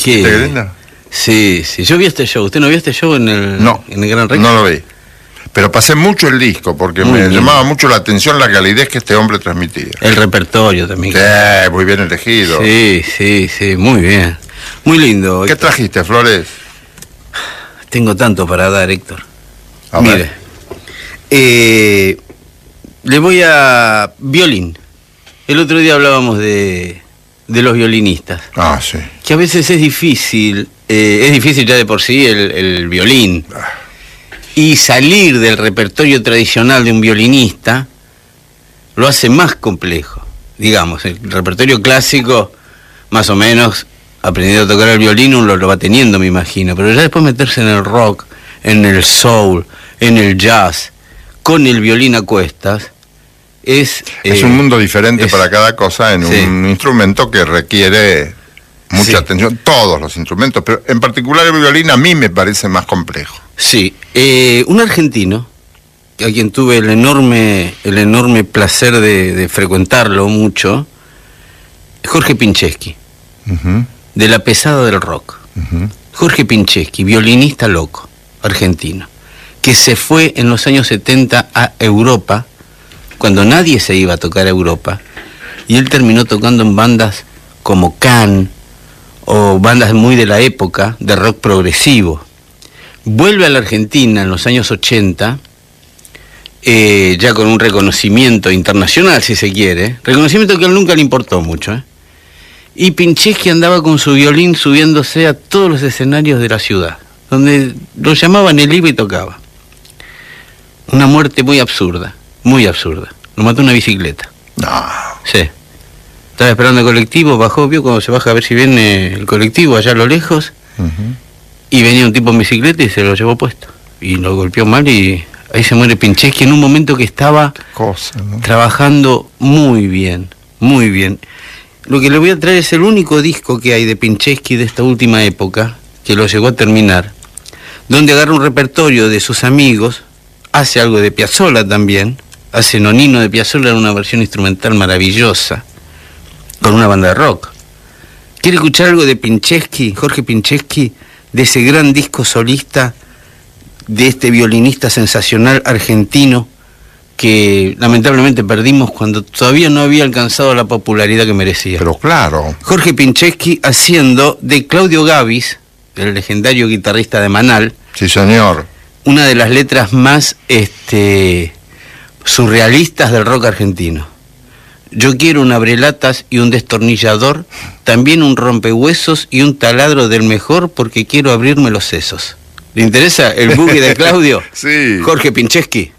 ¿Qué? ¿Qué linda? Sí, sí. Yo vi este show. ¿Usted no vio este show en el Gran Rex? No lo vi. Pero pasé mucho el disco porque me llamaba mucho la atención la calidez que este hombre transmitía. El repertorio también. Sí, muy bien elegido. Sí, muy bien. Muy lindo. ¿Qué trajiste, Flores? Tengo tanto para dar, Héctor. A Mire, le voy a violín. El otro día hablábamos de los violinistas. Ah, sí. Que a veces es difícil ya de por sí el violín. Y salir del repertorio tradicional de un violinista lo hace más complejo. Digamos, el repertorio clásico, más o menos, aprendiendo a tocar el violín, uno lo va teniendo, me imagino. Pero ya después meterse en el rock, en el soul, en el jazz, con el violín a cuestas, es un mundo diferente para cada cosa en un instrumento que requiere mucha atención. Todos los instrumentos, pero en particular el violín a mí me parece más complejo. Sí, un argentino, a quien tuve el enorme placer de frecuentarlo mucho, Jorge Pincheschi, de la pesada del rock. Jorge Pincheschi, violinista loco, argentino, que se fue en los años 70 a Europa, cuando nadie se iba a tocar a Europa, y él terminó tocando en bandas como Can, o bandas muy de la época, de rock progresivo. Vuelve a la Argentina en los años 80, ya con un reconocimiento internacional, si se quiere, reconocimiento que a él nunca le importó mucho, y Pincheschi andaba con su violín subiéndose a todos los escenarios de la ciudad, donde lo llamaban, él iba y tocaba. Una muerte muy absurda, lo mató una bicicleta. No. Sí. Estaba esperando el colectivo, bajó, vio cuando se baja a ver si viene el colectivo allá a lo lejos, y venía un tipo en bicicleta y se lo llevó puesto. Y lo golpeó mal y ahí se muere Pincheschi en un momento que estaba trabajando muy bien. Lo que le voy a traer es el único disco que hay de Pincheschi de esta última época, que lo llegó a terminar, donde agarra un repertorio de sus amigos, hace algo de Piazzolla también, hace Nonino de Piazzolla en una versión instrumental maravillosa, con una banda de rock. ¿Quiere escuchar algo de Pincheschi, Jorge Pincheschi, de ese gran disco solista de este violinista sensacional argentino que lamentablemente perdimos cuando todavía no había alcanzado la popularidad que merecía? Pero claro. Jorge Pincheschi haciendo de Claudio Gabis, el legendario guitarrista de Manal. Sí, señor. Una de las letras más surrealistas del rock argentino. Yo quiero un abrelatas y un destornillador, también un rompehuesos y un taladro del mejor porque quiero abrirme los sesos. ¿Le interesa el boogie de Claudio? Sí. Jorge Pincheschi.